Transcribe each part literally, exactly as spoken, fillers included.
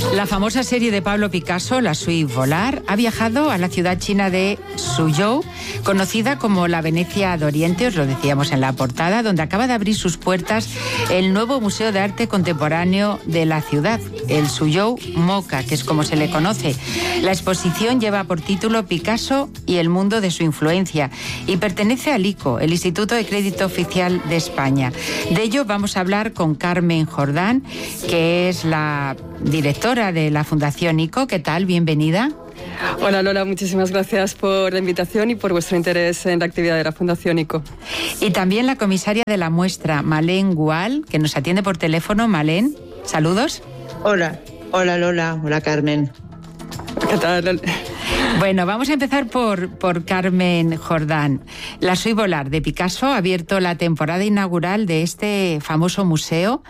La famosa serie de Pablo Picasso, La Suite Volar, ha viajado a la ciudad china de Suzhou, conocida como la Venecia de Oriente, os lo decíamos en la portada, donde acaba de abrir sus puertas el nuevo Museo de Arte Contemporáneo de la ciudad, el Suzhou MoCA, que es como se le conoce. La exposición lleva por título Picasso y el mundo de su influencia y pertenece al I C O, el Instituto de Crédito Oficial de España. De ello vamos a hablar con Carmen Jordán, que es la directora de la Fundación I C O. ¿Qué tal? Bienvenida. Hola Lola, muchísimas gracias por la invitación y por vuestro interés en la actividad de la Fundación I C O. Y también la comisaria de la muestra, Malén Gual, que nos atiende por teléfono. Malén, saludos. Hola, hola Lola, hola Carmen. ¿Qué tal, Lola? Bueno, vamos a empezar por, por Carmen Jordán. La Suite Volar de Picasso ha abierto la temporada inaugural de este famoso museo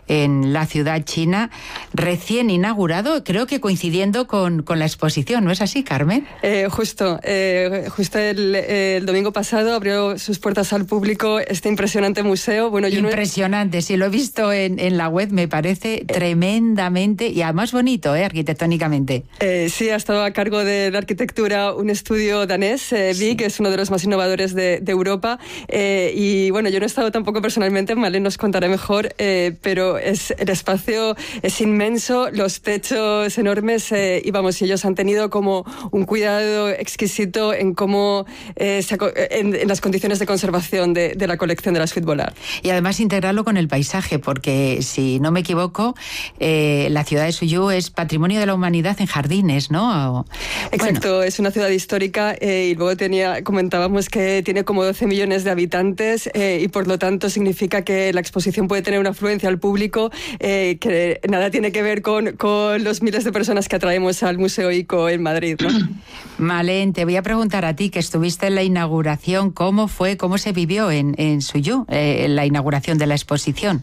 en la ciudad china, recién inaugurado, creo que coincidiendo con, con la exposición, ¿no es así, Carmen? Eh, justo, eh, justo el, el domingo pasado abrió sus puertas al público este impresionante museo. Bueno, yo impresionante, no he... sí, lo he visto en, en la web, me parece eh... tremendamente y además bonito, ¿eh? Arquitectónicamente. Eh, sí, ha estado a cargo de la arquitectura un estudio danés, eh, V I C, sí, que es uno de los más innovadores de, de Europa. Eh, y bueno, yo no he estado tampoco personalmente, Malén nos contará mejor, eh, pero es, el espacio es inmenso, los techos enormes, eh, y vamos, y ellos han tenido como un cuidado exquisito en cómo eh, se, en, en las condiciones de conservación de, de la colección de la Suite Volar. Y además integrarlo con el paisaje, porque si no me equivoco, eh, la ciudad de Suzhou es patrimonio de la humanidad en jardines, ¿no? Exacto. Bueno. Es una ciudad histórica eh, y luego tenía, comentábamos que tiene como doce millones de habitantes eh, y por lo tanto significa que la exposición puede tener una afluencia al público eh, que nada tiene que ver con, con los miles de personas que atraemos al Museo I C O en Madrid, ¿no? Malén, te voy a preguntar a ti, que estuviste en la inauguración, ¿cómo fue, cómo se vivió en, en Suzhou, eh, la inauguración de la exposición?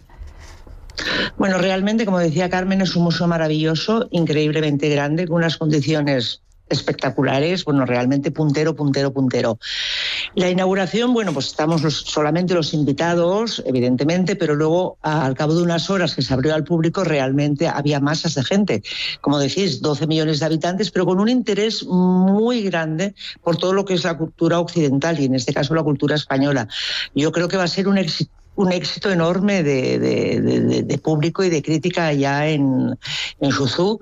Bueno, realmente, como decía Carmen, es un museo maravilloso, increíblemente grande, con unas condiciones espectaculares, bueno, realmente puntero, puntero, puntero. La inauguración, bueno, pues estamos los, solamente los invitados, evidentemente, pero luego, al cabo de unas horas que se abrió al público, realmente había masas de gente. Como decís, doce millones de habitantes, pero con un interés muy grande por todo lo que es la cultura occidental y, en este caso, la cultura española. Yo creo que va a ser un éxito. un éxito enorme de, de, de, de público y de crítica allá en, en Suzhou,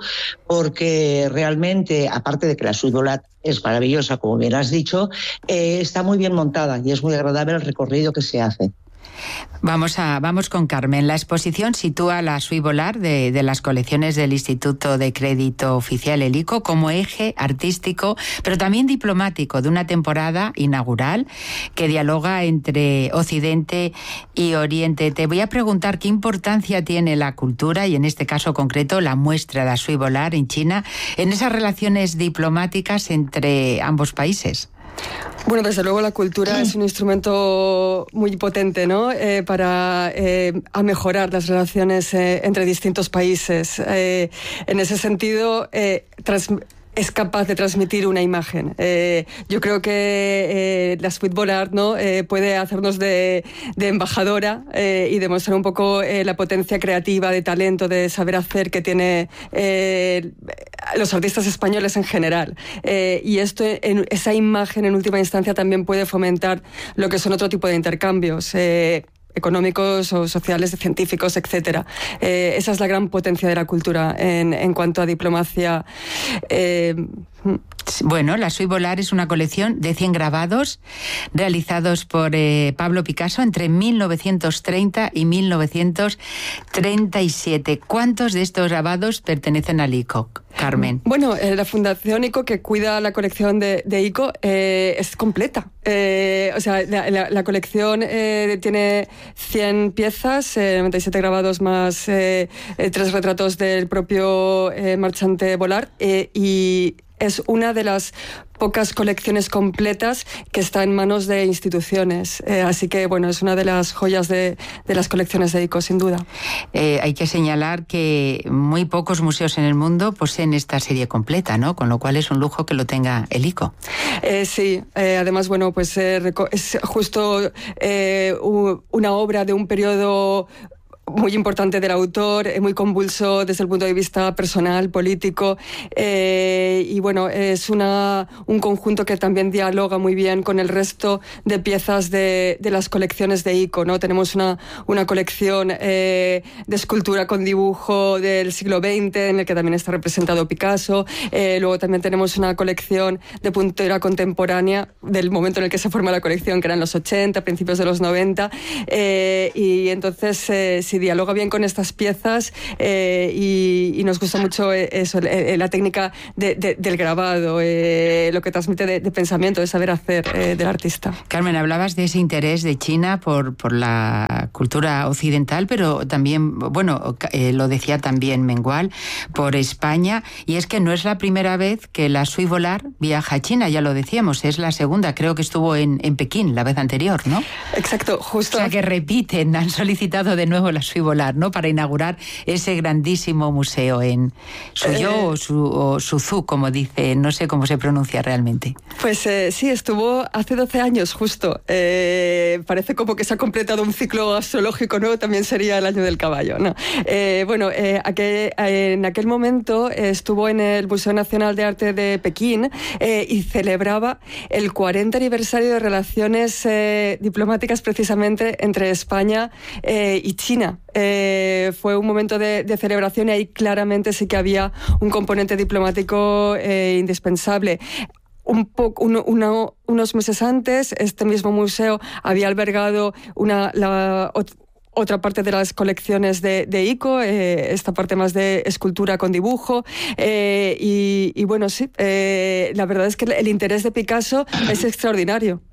porque realmente, aparte de que la Suite Volar es maravillosa, como bien has dicho, eh, está muy bien montada y es muy agradable el recorrido que se hace. Vamos a vamos con Carmen. La exposición sitúa la Suite Volar de, de las colecciones del Instituto de Crédito Oficial, el I C O, como eje artístico, pero también diplomático de una temporada inaugural que dialoga entre Occidente y Oriente. Te voy a preguntar qué importancia tiene la cultura, y en este caso concreto la muestra de la Suite Volar en China, en esas relaciones diplomáticas entre ambos países. Bueno, desde luego la cultura es un instrumento muy potente, ¿no? Eh, para eh, a mejorar las relaciones eh, entre distintos países. Eh, en ese sentido, eh, trans es capaz de transmitir una imagen. Eh, yo creo que eh, la Suite Volar, ¿no? eh, puede hacernos de, de embajadora eh, y demostrar un poco eh, la potencia creativa, de talento, de saber hacer que tiene eh, los artistas españoles en general. Eh, y esto, en, esa imagen en última instancia también puede fomentar lo que son otro tipo de intercambios. Eh, económicos o sociales, científicos, etcétera. Eh, esa es la gran potencia de la cultura en, en cuanto a diplomacia. Eh, Bueno, la Suite Volar es una colección de cien grabados realizados por eh, Pablo Picasso entre mil novecientos treinta y mil novecientos treinta y siete. ¿Cuántos de estos grabados pertenecen al I C O, Carmen? Bueno, eh, la Fundación I C O, que cuida la colección de, de I C O, eh, es completa. Eh, o sea, la, la, la colección eh, tiene cien piezas, eh, noventa y siete grabados más eh, eh, tres retratos del propio eh, marchante Volar, eh, y es una de las pocas colecciones completas que está en manos de instituciones. Eh, así que, bueno, es una de las joyas de, de las colecciones de I C O, sin duda. Eh, hay que señalar que muy pocos museos en el mundo poseen esta serie completa, ¿no? Con lo cual es un lujo que lo tenga el I C O. Eh, sí, eh, además, bueno, pues eh, es justo eh, una obra de un periodo muy importante del autor, muy convulso desde el punto de vista personal, político, eh, y bueno, es una, un conjunto que también dialoga muy bien con el resto de piezas de, de las colecciones de ICO, ¿no? Tenemos una, una colección eh, de escultura con dibujo del siglo veinte, en el que también está representado Picasso, eh, luego también tenemos una colección de pintura contemporánea del momento en el que se forma la colección, que eran los ochenta, principios de los noventa, eh, y entonces eh, si dialoga bien con estas piezas eh, y, y nos gusta mucho eso, eh, la técnica de, de, del grabado, eh, lo que transmite de, de pensamiento, de saber hacer eh, del artista. Carmen, hablabas de ese interés de China por, por la cultura occidental, pero también, bueno, eh, lo decía también Mengual, por España, y es que no es la primera vez que la Sui Volar viaja a China, ya lo decíamos, es la segunda, creo que estuvo en, en Pekín la vez anterior, ¿no? Exacto, justo. O sea que repiten, han solicitado de nuevo la Sui Volar, ¿no? Para inaugurar ese grandísimo museo en Suzhou eh, o, su, o Suzhou, como dice, no sé cómo se pronuncia realmente. Pues eh, sí, estuvo hace doce años justo. Eh, parece como que se ha completado un ciclo astrológico, ¿no? También sería el año del caballo, ¿no? Eh, bueno, eh, aquel, eh, en aquel momento eh, estuvo en el Museo Nacional de Arte de Pekín eh, y celebraba el cuarenta aniversario de relaciones eh, diplomáticas precisamente entre España eh, y China. Eh, fue un momento de, de celebración y ahí claramente sí que había un componente diplomático eh, indispensable. Un poco, uno, uno, unos meses antes, este mismo museo había albergado una, la, otra parte de las colecciones de, de ICO, eh, esta parte más de escultura con dibujo, eh, y, y bueno, sí, eh, la verdad es que el interés de Picasso es extraordinario,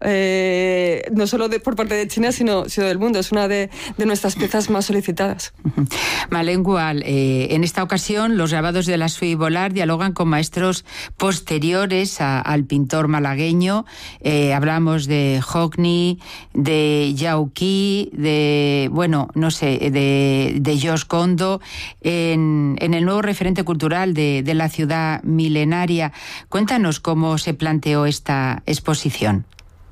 eh, no solo de, por parte de China, sino, sino del mundo, es una de, de nuestras piezas más solicitadas. Malén Gual, eh, en esta ocasión los grabados de la Sui Volar dialogan con maestros posteriores a, al pintor malagueño, eh, hablamos de Hockney, de Yao Qi, de, bueno, Bueno, no sé, de, de Josh Kondo, en, en el nuevo referente cultural de, de la ciudad milenaria. Cuéntanos cómo se planteó esta exposición.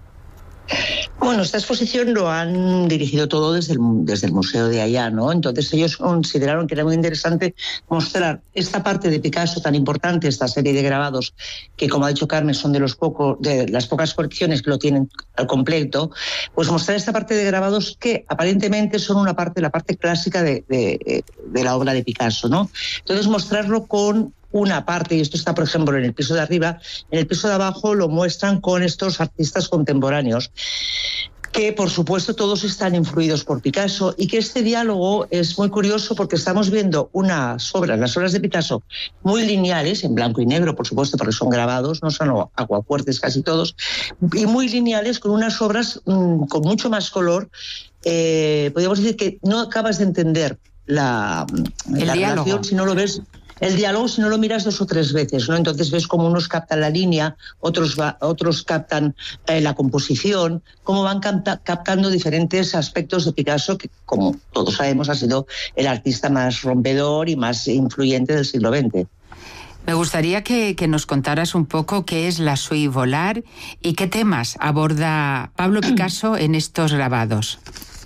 Bueno, esta exposición lo han dirigido todo desde el, desde el museo de allá, ¿no? Entonces ellos consideraron que era muy interesante mostrar esta parte de Picasso tan importante, esta serie de grabados que, como ha dicho Carmen, son de los pocos, de las pocas colecciones que lo tienen al completo, pues mostrar esta parte de grabados que aparentemente son una parte, la parte clásica de, de, de la obra de Picasso, ¿no? Entonces mostrarlo con una parte, y esto está, por ejemplo, en el piso de arriba, en el piso de abajo lo muestran con estos artistas contemporáneos, que por supuesto todos están influidos por Picasso, y que este diálogo es muy curioso porque estamos viendo unas obras, las obras de Picasso, muy lineales, en blanco y negro, por supuesto, porque son grabados, no son aguafuertes casi todos, y muy lineales con unas obras mmm, con mucho más color. Eh, podríamos decir que no acabas de entender la, la relación si no lo ves. El diálogo, si no lo miras dos o tres veces, ¿no? Entonces ves cómo unos captan la línea, otros, va, otros captan eh, la composición, cómo van capta, captando diferentes aspectos de Picasso, que, como todos sabemos, ha sido el artista más rompedor y más influyente del siglo veinte. Me gustaría que, que nos contaras un poco qué es la Sui Volar y qué temas aborda Pablo Picasso en estos grabados.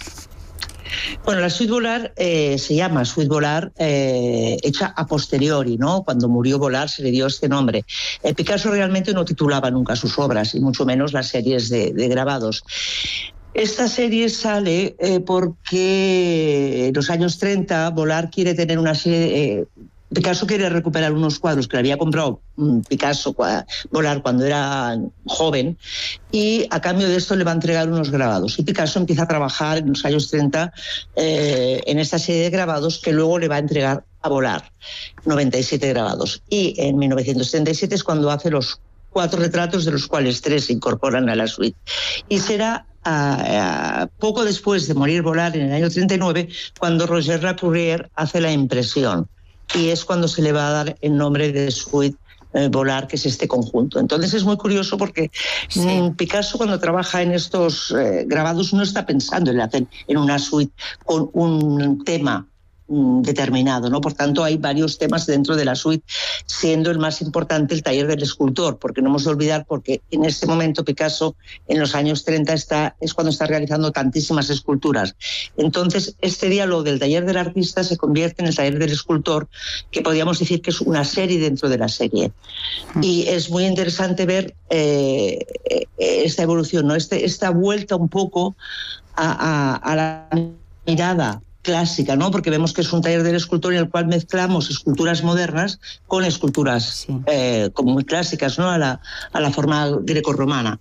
Bueno, la Suite Volar eh, se llama Suite Volar eh, hecha a posteriori, ¿no? Cuando murió Volar se le dio este nombre. Eh, Picasso realmente no titulaba nunca sus obras, y mucho menos las series de, de grabados. Esta serie sale eh, porque en los años treinta Volar quiere tener una serie... Eh, Picasso quiere recuperar unos cuadros que le había comprado Picasso, Volar, cuando era joven, y a cambio de esto le va a entregar unos grabados. Y Picasso empieza a trabajar en los años treinta eh, en esta serie de grabados que luego le va a entregar a Volar, noventa y siete grabados. Y en mil novecientos treinta y siete es cuando hace los cuatro retratos, de los cuales tres se incorporan a la suite. Y será a, a, poco después de morir Volar, en el año treinta y nueve, cuando Roger Lacourière hace la impresión. Y es cuando se le va a dar el nombre de Suite eh, Volar, que es este conjunto. Entonces es muy curioso porque sí. mmm, Picasso, cuando trabaja en estos eh, grabados, no está pensando en hacer en una suite con un tema mm, determinado, ¿no? Por tanto, hay varios temas dentro de la suite, siendo el más importante el taller del escultor, porque no hemos de olvidar, porque en este momento Picasso, en los años treinta, está, es cuando está realizando tantísimas esculturas. Entonces, este diálogo del taller del artista se convierte en el taller del escultor, que podríamos decir que es una serie dentro de la serie. Y es muy interesante ver eh, esta evolución, ¿no? Este, esta vuelta un poco a, a, a la mirada clásica, ¿no? Porque vemos que es un taller del escultor en el cual mezclamos esculturas modernas con esculturas sí. eh, como muy clásicas, ¿no? A la, a la forma grecorromana.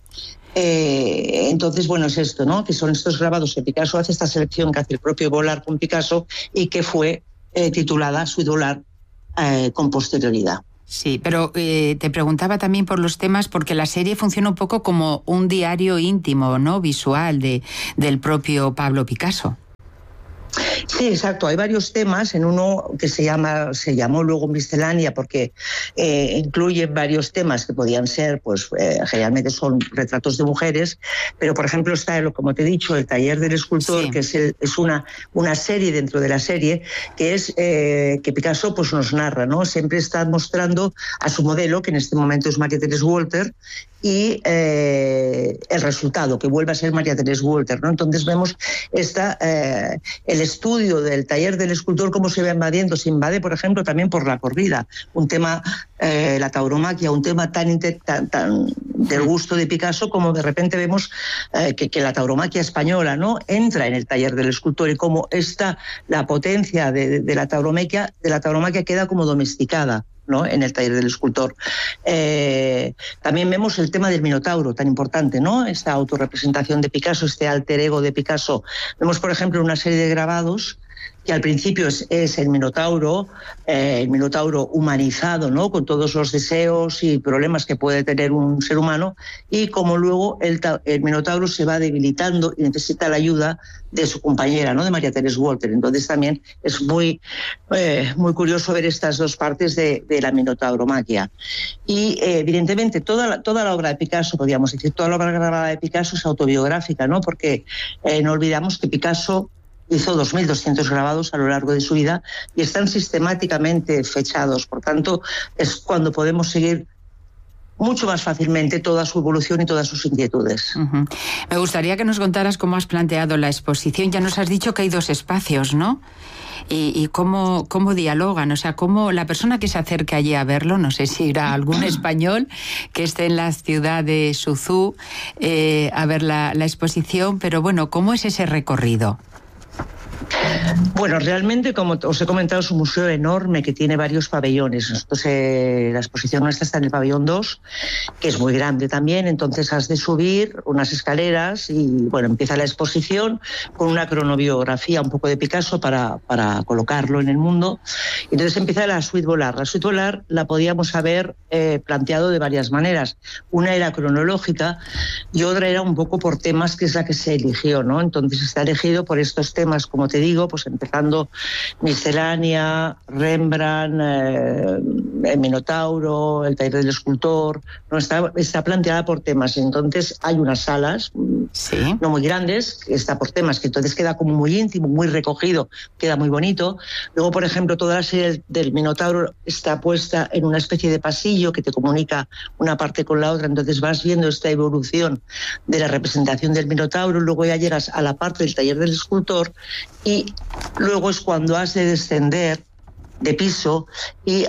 Eh, entonces, bueno, es esto, ¿no? Que son estos grabados que Picasso hace, esta selección que hace el propio Vollard con Picasso y que fue eh, titulada Suite Vollard eh, con posterioridad. Sí, pero eh, te preguntaba también por los temas, porque la serie funciona un poco como un diario íntimo, ¿no? Visual de, del propio Pablo Picasso. Sí, exacto. Hay varios temas, en uno que se llama, se llamó luego Miscelánea, porque eh, incluye varios temas que podían ser, pues eh, generalmente son retratos de mujeres, pero por ejemplo está, como te he dicho, el taller del escultor, sí. que es, el, es una, una serie dentro de la serie, que es eh, que Picasso pues nos narra, ¿no? Siempre está mostrando a su modelo, que en este momento es María Teresa Walter, y eh, el resultado, que vuelve a ser María Teresa Walter, ¿no? Entonces vemos esta, eh, el estudio del taller del escultor, cómo se va invadiendo. Se invade, por ejemplo, también por la corrida, un tema, eh, la tauromaquia, un tema tan, tan, tan del gusto de Picasso, como de repente vemos eh, que, que la tauromaquia española, ¿no? Entra en el taller del escultor, y cómo esta, la potencia de, de, de la tauromaquia, de la tauromaquia queda como domesticada, ¿no? En el taller del escultor. Eh, también vemos el tema del Minotauro, tan importante, ¿no? Esta autorrepresentación de Picasso, este alter ego de Picasso. Vemos, por ejemplo, una serie de grabados que al principio es, es el Minotauro, eh, el Minotauro humanizado, ¿no? Con todos los deseos y problemas que puede tener un ser humano, y como luego el, el Minotauro se va debilitando y necesita la ayuda de su compañera, ¿no? De María Teresa Walter. Entonces también es muy, eh, muy curioso ver estas dos partes de, de la minotauromaquia. Y eh, evidentemente toda la, toda la obra de Picasso, podríamos decir, toda la obra grabada de Picasso es autobiográfica, ¿no? Porque eh, no olvidamos que Picasso hizo dos mil doscientos grabados a lo largo de su vida y están sistemáticamente fechados. Por tanto, es cuando podemos seguir mucho más fácilmente toda su evolución y todas sus inquietudes. Uh-huh. Me gustaría que nos contaras cómo has planteado la exposición. Ya nos has dicho que hay dos espacios, ¿no? Y, y cómo, cómo dialogan, o sea, cómo la persona que se acerque allí a verlo, no sé si irá algún español que esté en la ciudad de Suzhou eh, a ver la, la exposición, pero bueno, ¿cómo es ese recorrido? Bueno, realmente, como os he comentado, es un museo enorme que tiene varios pabellones. Nosotros, eh, la exposición nuestra está en el pabellón dos, que es muy grande también, entonces has de subir unas escaleras y, bueno, empieza la exposición con una cronobiografía un poco de Picasso para, para colocarlo en el mundo. Entonces empieza la Suite Vollard. La Suite Vollard la podíamos haber eh, planteado de varias maneras. Una era cronológica y otra era un poco por temas, que es la que se eligió, ¿no? Entonces está elegido por estos temas, como te digo, pues empezando Miscelánea, Rembrandt, eh, el Minotauro, el taller del escultor, no está, está planteada por temas. Entonces hay unas salas, sí, no muy grandes, que está por temas, que entonces queda como muy íntimo, muy recogido, queda muy bonito. Luego, por ejemplo, toda la serie del Minotauro está puesta en una especie de pasillo que te comunica una parte con la otra, entonces vas viendo esta evolución de la representación del Minotauro. Luego ya llegas a la parte del taller del escultor y luego es cuando has de descender de piso y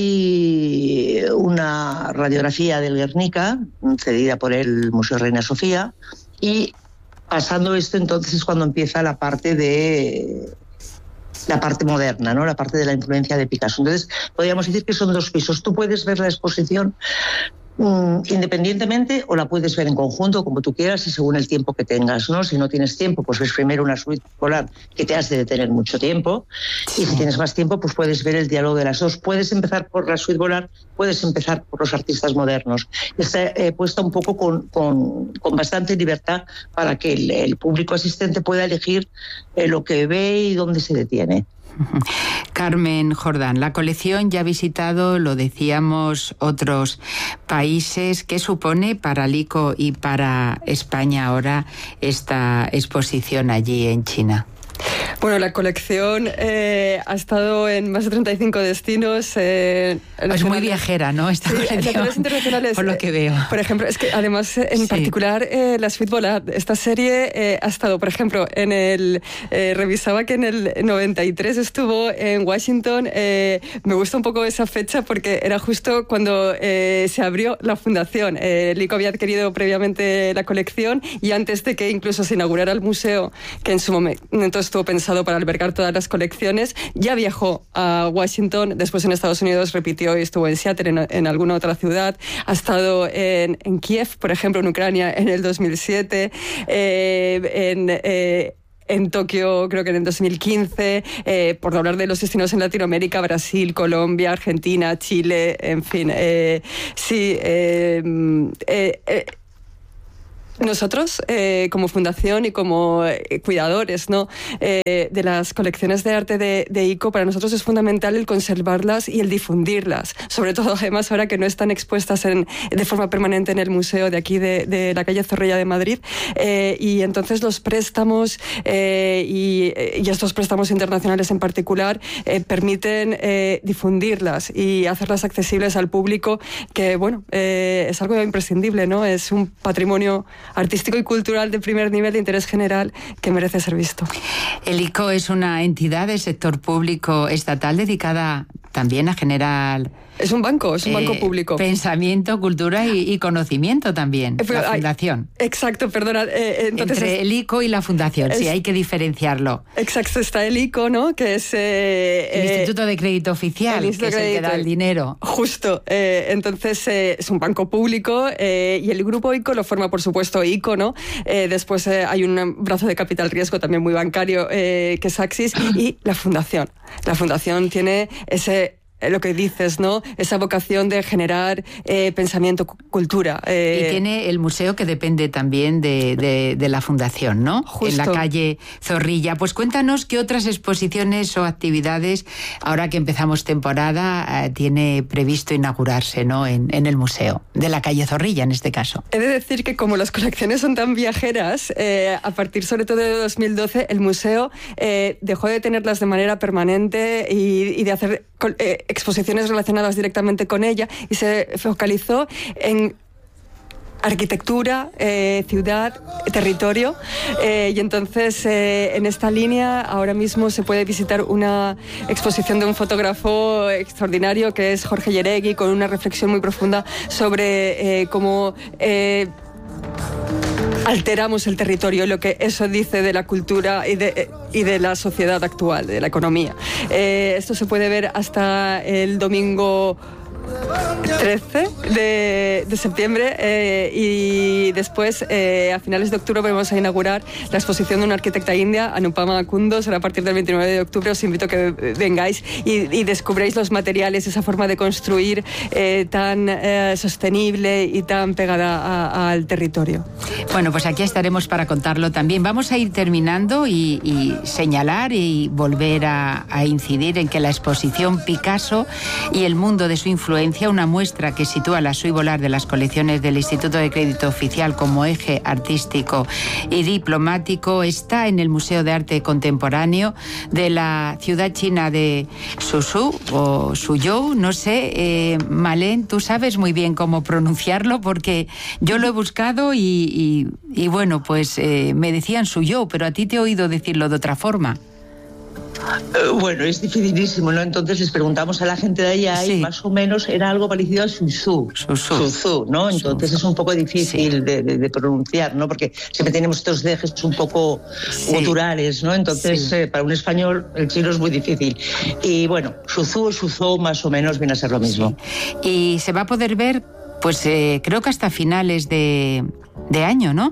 hay una radiografía del Guernica cedida por el Museo Reina Sofía, y pasando esto entonces es cuando empieza la parte de la parte moderna, ¿no? La parte de la influencia de Picasso. Entonces podríamos decir que son dos pisos. Tú puedes ver la exposición Mm, independientemente, o la puedes ver en conjunto, como tú quieras y según el tiempo que tengas, ¿no? Si no tienes tiempo, pues ves primero una suite Vollard que te has de detener mucho tiempo, y si tienes más tiempo, pues puedes ver el diálogo de las dos. Puedes empezar por la suite Vollard, puedes empezar por los artistas modernos. Está eh, puesta un poco con, con, con bastante libertad para que el, el público asistente pueda elegir eh, lo que ve y dónde se detiene. Carmen Jordán, la colección ya ha visitado, lo decíamos, otros países. ¿Qué supone para Lico y para España ahora esta exposición allí en China? Bueno, la colección eh, ha estado en más de treinta y cinco destinos. Eh, es muy viajera, ¿no? Esta sí, colección, internacionales. Por lo que veo. Por ejemplo, es que además, en sí. particular, eh, la Suite Volard, esta serie eh, ha estado, por ejemplo, en el... Eh, revisaba que en el noventa y tres estuvo en Washington. Eh, me gusta un poco esa fecha porque era justo cuando eh, se abrió la fundación. Eh, Lico había adquirido previamente la colección y antes de que incluso se inaugurara el museo, que en su momento estuvo pensado para albergar todas las colecciones, ya viajó a Washington, después en Estados Unidos repitió y estuvo en Seattle, en, en alguna otra ciudad, ha estado en, en Kiev, por ejemplo, en Ucrania en el dos mil siete, eh, en... Eh, en Tokio, creo que en el dos mil quince, eh, por hablar de los destinos en Latinoamérica, Brasil, Colombia, Argentina, Chile, en fin. Eh, sí, eh, eh, eh, Nosotros, eh, como fundación y como eh, cuidadores, ¿no? eh, de las colecciones de arte de, de ICO, para nosotros es fundamental el conservarlas y el difundirlas. Sobre todo, además, ahora que no están expuestas en, de forma permanente en el museo de aquí de, de la calle Zorrilla de Madrid. Eh, y entonces los préstamos eh, y, y estos préstamos internacionales en particular eh, permiten eh, difundirlas y hacerlas accesibles al público, que, bueno, eh, es algo imprescindible, ¿no? Es un patrimonio artístico y cultural de primer nivel de interés general que merece ser visto. El ICO es una entidad del sector público estatal dedicada también a generar... Es un banco, es un banco eh, público. Pensamiento, cultura y, y conocimiento también, eh, pero, la fundación. Ay, exacto, perdona. Eh, entonces Entre es, el ICO y la fundación, es, sí, hay que diferenciarlo. Exacto, está el ICO, ¿no? Que es... Eh, el Instituto de Crédito Oficial, que es el que da el dinero. Justo. Eh, entonces eh, es un banco público eh, y el grupo ICO lo forma, por supuesto, ICO, ¿no? Eh, después eh, hay un brazo de capital riesgo también muy bancario, eh, que es Axis, y la fundación. La fundación tiene ese... lo que dices, ¿no? Esa vocación de generar eh, pensamiento, cultura. Eh. Y tiene el museo que depende también de, de, de la fundación, ¿no? Justo. En la calle Zorrilla. Pues cuéntanos qué otras exposiciones o actividades, ahora que empezamos temporada, eh, tiene previsto inaugurarse, ¿no? En, en el museo de la calle Zorrilla, en este caso. He de decir que como las colecciones son tan viajeras, eh, a partir sobre todo de dos mil doce, el museo eh, dejó de tenerlas de manera permanente y, y de hacer... Eh, exposiciones relacionadas directamente con ella y se focalizó en arquitectura, eh, ciudad, territorio eh, y entonces eh, en esta línea ahora mismo se puede visitar una exposición de un fotógrafo extraordinario que es Jorge Yeregui, con una reflexión muy profunda sobre eh, cómo eh, alteramos el territorio, lo que eso dice de la cultura y de, y de la sociedad actual, de la economía. Eh, esto se puede ver hasta el domingo trece de, de septiembre eh, y después eh, a finales de octubre vamos a inaugurar la exposición de una arquitecta india, Anupama Kundu. Será a partir del veintinueve de octubre. Os invito a que vengáis y, y descubréis los materiales, esa forma de construir eh, tan eh, sostenible y tan pegada a, a, al territorio. Bueno, pues aquí estaremos para contarlo también. Vamos a ir terminando y, y señalar y volver a, a incidir en que la exposición Picasso y el mundo de su influencia, una muestra que sitúa la Suite Volard de las colecciones del Instituto de Crédito Oficial como eje artístico y diplomático, está en el Museo de Arte Contemporáneo de la ciudad china de Suzhou o Suzhou, no sé. eh, Malén, tú sabes muy bien cómo pronunciarlo porque yo lo he buscado y, y, y bueno, pues eh, me decían Suzhou, pero a ti te he oído decirlo de otra forma. Bueno, es dificilísimo, ¿no? Entonces les preguntamos a la gente de allá sí. y más o menos era algo parecido a Suzhou, Suzhou, ¿no? Entonces es un poco difícil sí. de, de, de pronunciar, ¿no? Porque siempre tenemos estos dejes un poco sí. culturales, ¿no? Entonces sí. eh, para un español el chino es muy difícil. Y bueno, Suzhou, Suzhou más o menos viene a ser lo mismo. Sí. Y se va a poder ver, pues eh, creo que hasta finales de, de año, ¿no?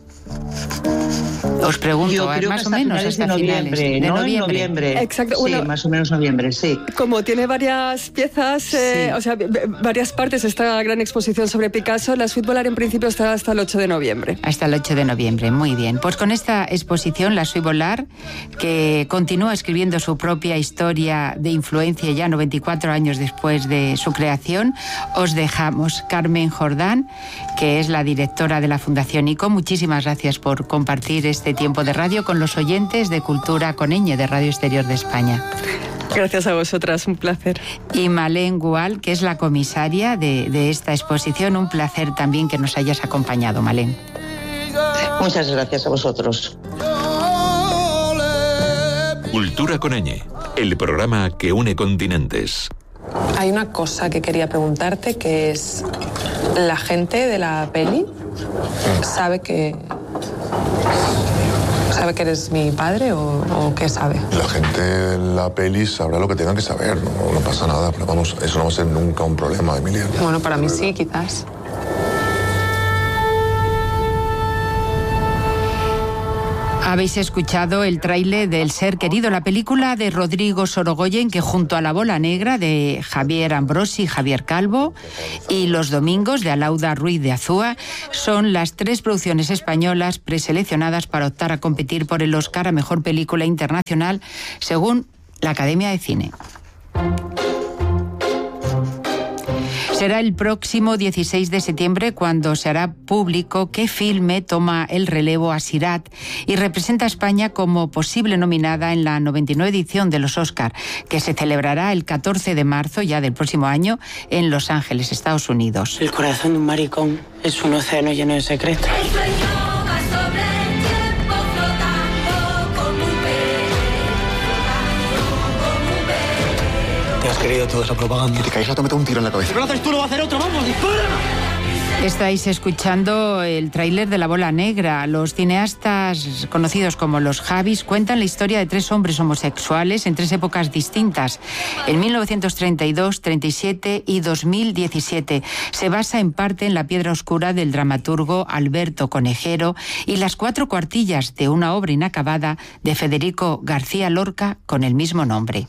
Os pregunto, Yo creo más que o menos hasta hasta noviembre, finales de ¿no? noviembre. En noviembre. Exacto. Sí, bueno, más o menos noviembre, sí. Como tiene varias piezas, eh, sí. o sea, varias partes, esta gran exposición sobre Picasso, la Suite Volard en principio está hasta el ocho de noviembre. Hasta el ocho de noviembre, muy bien. Pues con esta exposición, la Suite Volard, que continúa escribiendo su propia historia de influencia ya noventa y cuatro años después de su creación, os dejamos. Carmen Jordán, que es la directora de la Fundación ICO, muchísimas gracias por compartir este este tiempo de radio con los oyentes de Cultura con Ñ de Radio Exterior de España. Gracias a vosotras, un placer. Y Malén Gual, que es la comisaria de, de esta exposición, un placer también que nos hayas acompañado, Malén. Muchas gracias a vosotros. Cultura con Ñ, el programa que une continentes. Hay una cosa que quería preguntarte, que es, ¿la gente de la peli sabe que sabe que eres mi padre o, o qué sabe? La gente de la peli sabrá lo que tenga que saber, no, no pasa nada, pero vamos, eso no va a ser nunca un problema, Emilia. Bueno, para mí sí, quizás. Habéis escuchado el tráiler del Ser Querido, la película de Rodrigo Sorogoyen, que junto a La Bola Negra de Javier Ambrosi y Javier Calvo y Los Domingos de Alauda Ruiz de Azúa son las tres producciones españolas preseleccionadas para optar a competir por el Oscar a Mejor Película Internacional, según la Academia de Cine. Será el próximo dieciséis de septiembre cuando se hará público qué filme toma el relevo a Sirat y representa a España como posible nominada en la noventa y nueve edición de los Oscar, que se celebrará el catorce de marzo ya del próximo año en Los Ángeles, Estados Unidos. El corazón de un maricón es un océano lleno de secretos. Te has creído toda esa propaganda. Si te caes, te meto un tiro en la cabeza. Si lo haces tú, lo va a hacer otro. ¡Vamos, dispara! Estáis escuchando el tráiler de La Bola Negra. Los cineastas conocidos como los Javis cuentan la historia de tres hombres homosexuales en tres épocas distintas, en mil novecientos treinta y dos, treinta y siete y dos mil diecisiete. Se basa en parte en La piedra oscura del dramaturgo Alberto Conejero y Las cuatro cuartillas de una obra inacabada de Federico García Lorca con el mismo nombre.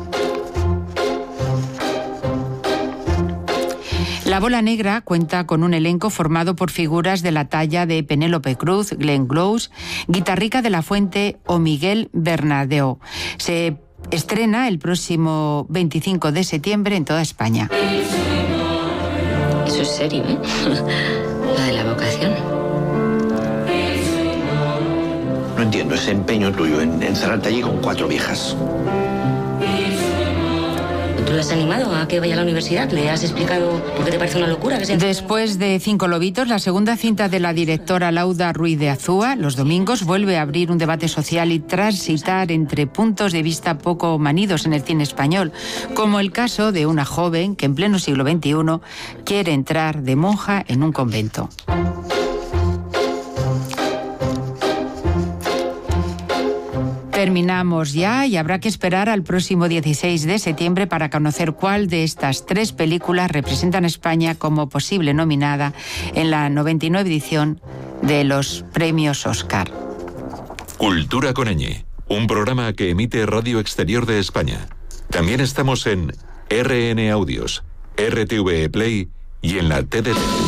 La Bola Negra cuenta con un elenco formado por figuras de la talla de Penélope Cruz, Glenn Close, Guitarrica de la Fuente o Miguel Bernadeu. Se estrena el próximo veinticinco de septiembre en toda España. Eso es serio, ¿eh? Lo de la vocación. No entiendo ese empeño tuyo en encerrarte allí con cuatro viejas. ¿Tú le has animado a que vaya a la universidad? ¿Le has explicado por qué te parece una locura? Que sea... Después de Cinco lobitos, la segunda cinta de la directora Alauda Ruiz de Azúa, Los Domingos, vuelve a abrir un debate social y transitar entre puntos de vista poco manidos en el cine español, como el caso de una joven que en pleno siglo veintiuno quiere entrar de monja en un convento. Terminamos ya y habrá que esperar al próximo dieciséis de septiembre para conocer cuál de estas tres películas representan a España como posible nominada en la noventa y nueve edición de los premios Oscar. Cultura con Ñ, un programa que emite Radio Exterior de España. También estamos en R N Audios, R T V E Play y en la T D T.